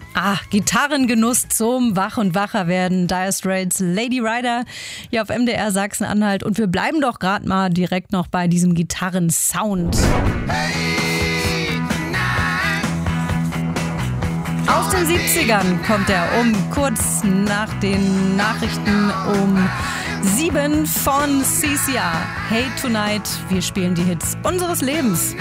Gitarrengenuss zum Wach- und Wacherwerden. Dire Straits, Lady Rider hier auf MDR Sachsen-Anhalt. Und wir bleiben doch gerade mal direkt noch bei diesem Gitarrensound. Aus den 70ern kommt er kurz nach den Nachrichten um 7 von CCR. Hey Tonight, wir spielen die Hits unseres Lebens.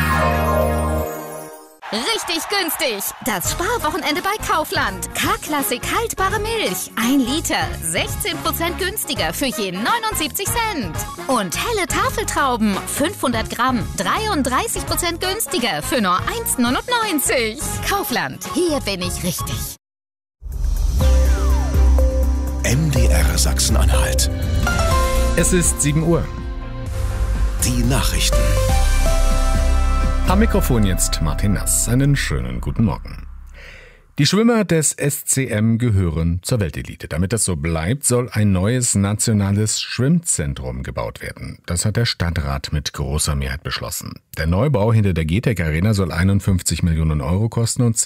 Richtig günstig. Das Sparwochenende bei Kaufland. K-Klassik haltbare Milch. 1 Liter. 16% günstiger für je 79 Cent. Und helle Tafeltrauben. 500 Gramm. 33% günstiger für nur 1,99. Kaufland. Hier bin ich richtig. MDR Sachsen-Anhalt. Es ist 7 Uhr. Die Nachrichten. Am Mikrofon jetzt Martin Nass. Einen schönen guten Morgen. Die Schwimmer des SCM gehören zur Weltelite. Damit das so bleibt, soll ein neues nationales Schwimmzentrum gebaut werden. Das hat der Stadtrat mit großer Mehrheit beschlossen. Der Neubau hinter der GTEC Arena soll 51 Millionen Euro kosten und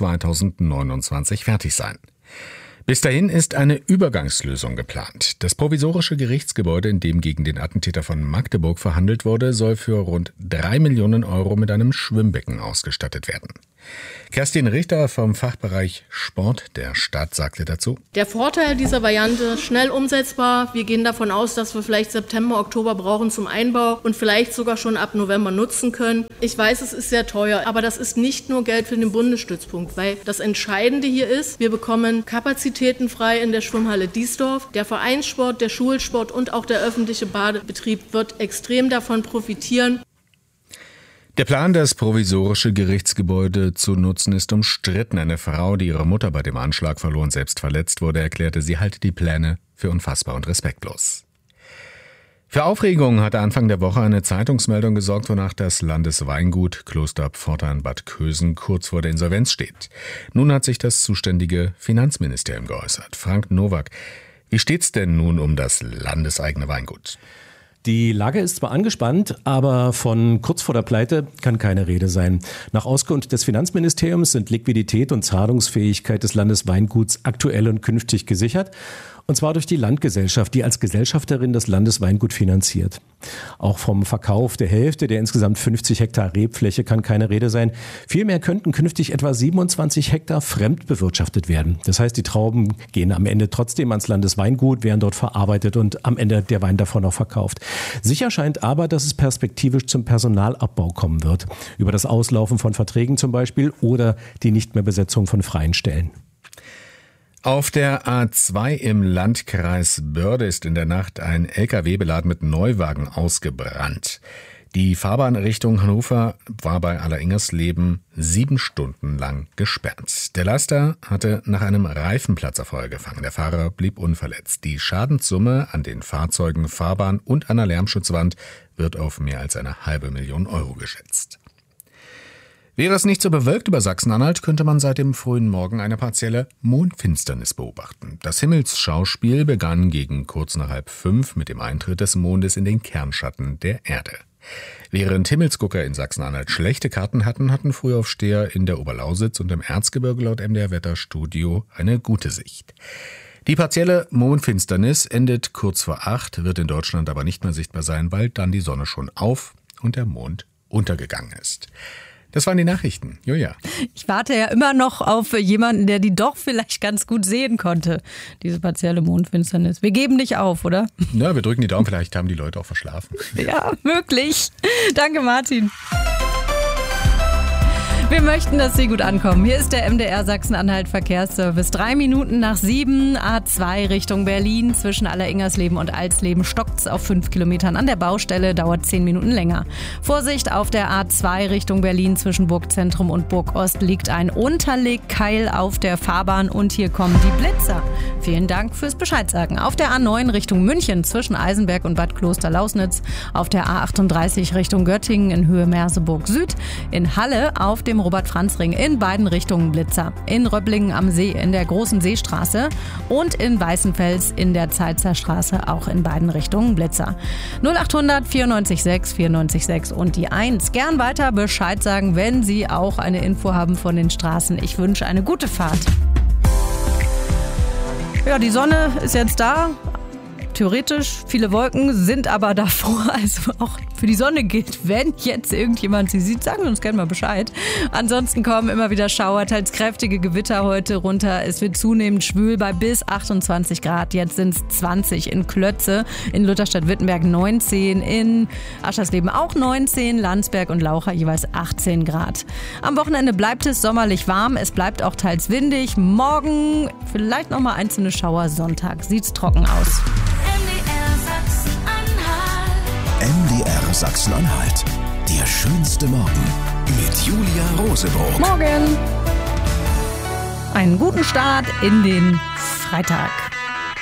2029 fertig sein. Bis dahin ist eine Übergangslösung geplant. Das provisorische Gerichtsgebäude, in dem gegen den Attentäter von Magdeburg verhandelt wurde, soll für rund 3 Millionen Euro mit einem Schwimmbecken ausgestattet werden. Kerstin Richter vom Fachbereich Sport der Stadt sagte dazu: Der Vorteil dieser Variante, schnell umsetzbar. Wir gehen davon aus, dass wir vielleicht September, Oktober brauchen zum Einbau und vielleicht sogar schon ab November nutzen können. Ich weiß, es ist sehr teuer, aber das ist nicht nur Geld für den Bundesstützpunkt, weil das Entscheidende hier ist, wir bekommen Kapazitäten frei in der Schwimmhalle Diesdorf. Der Vereinssport, der Schulsport und auch der öffentliche Badebetrieb wird extrem davon profitieren. Der Plan, das provisorische Gerichtsgebäude zu nutzen, ist umstritten. Eine Frau, die ihre Mutter bei dem Anschlag verlor und selbst verletzt wurde, erklärte, sie halte die Pläne für unfassbar und respektlos. Für Aufregung hatte Anfang der Woche eine Zeitungsmeldung gesorgt, wonach das Landesweingut Kloster Pforta in Bad Kösen kurz vor der Insolvenz steht. Nun hat sich das zuständige Finanzministerium geäußert. Frank Nowak, wie steht's denn nun um das landeseigene Weingut? Die Lage ist zwar angespannt, aber von kurz vor der Pleite kann keine Rede sein. Nach Auskunft des Finanzministeriums sind Liquidität und Zahlungsfähigkeit des Landesweinguts aktuell und künftig gesichert. Und zwar durch die Landgesellschaft, die als Gesellschafterin das Landesweingut finanziert. Auch vom Verkauf der Hälfte der insgesamt 50 Hektar Rebfläche kann keine Rede sein. Vielmehr könnten künftig etwa 27 Hektar fremd bewirtschaftet werden. Das heißt, die Trauben gehen am Ende trotzdem ans Landesweingut, werden dort verarbeitet und am Ende der Wein davon auch verkauft. Sicher scheint aber, dass es perspektivisch zum Personalabbau kommen wird. Über das Auslaufen von Verträgen zum Beispiel oder die Nichtmehrbesetzung von freien Stellen. Auf der A2 im Landkreis Börde ist in der Nacht ein LKW beladen mit Neuwagen ausgebrannt. Die Fahrbahn Richtung Hannover war bei Alleringersleben 7 Stunden lang gesperrt. Der Laster hatte nach einem Reifenplatzer Feuer gefangen. Der Fahrer blieb unverletzt. Die Schadenssumme an den Fahrzeugen, Fahrbahn und einer Lärmschutzwand wird auf mehr als 500.000 Euro geschätzt. Wäre es nicht so bewölkt über Sachsen-Anhalt, könnte man seit dem frühen Morgen eine partielle Mondfinsternis beobachten. Das Himmelsschauspiel begann gegen kurz nach 4:30 mit dem Eintritt des Mondes in den Kernschatten der Erde. Während Himmelsgucker in Sachsen-Anhalt schlechte Karten hatten, hatten Frühaufsteher in der Oberlausitz und im Erzgebirge laut MDR Wetterstudio eine gute Sicht. Die partielle Mondfinsternis endet kurz vor 8, wird in Deutschland aber nicht mehr sichtbar sein, weil dann die Sonne schon auf und der Mond untergegangen ist. Das waren die Nachrichten. Julia. Ich warte ja immer noch auf jemanden, der die doch vielleicht ganz gut sehen konnte, diese partielle Mondfinsternis. Wir geben nicht auf, oder? Ja, wir drücken die Daumen, vielleicht haben die Leute auch verschlafen. Ja, möglich. Danke, Martin. Wir möchten, dass Sie gut ankommen. Hier ist der MDR Sachsen-Anhalt Verkehrsservice. 3 Minuten nach 7, A2 Richtung Berlin. Zwischen Alleringersleben und Alsleben stockt's auf 5 Kilometern. An der Baustelle dauert 10 Minuten länger. Vorsicht, auf der A2 Richtung Berlin zwischen Burgzentrum und Burgost liegt ein Unterlegkeil auf der Fahrbahn und hier kommen die Blitzer. Vielen Dank fürs Bescheidsagen. Auf der A9 Richtung München zwischen Eisenberg und Bad Kloster-Lausnitz. Auf der A38 Richtung Göttingen in Höhe Merseburg Süd. In Halle auf dem Robert-Franz-Ring in beiden Richtungen Blitzer. In Röpplingen am See in der Großen Seestraße und in Weißenfels in der Zeitzer Straße auch in beiden Richtungen Blitzer. 0800 94 6 94 6 und die 1. Gern weiter Bescheid sagen, wenn Sie auch eine Info haben von den Straßen. Ich wünsche eine gute Fahrt. Ja, die Sonne ist jetzt da. Theoretisch, viele Wolken sind aber davor, also auch für die Sonne gilt, wenn jetzt irgendjemand sie sieht, sagen Sie uns gerne mal Bescheid. Ansonsten kommen immer wieder Schauer, teils kräftige Gewitter heute runter. Es wird zunehmend schwül bei bis 28 Grad. Jetzt sind es 20 in Klötze, in Lutherstadt-Wittenberg 19, in Aschersleben auch 19, Landsberg und Laucha jeweils 18 Grad. Am Wochenende bleibt es sommerlich warm, es bleibt auch teils windig. Morgen vielleicht nochmal einzelne Schauer, Sonntag sieht's trocken aus. MDR Sachsen-Anhalt. Der schönste Morgen mit Julia Rosebrock. Morgen! Einen guten Start in den Freitag.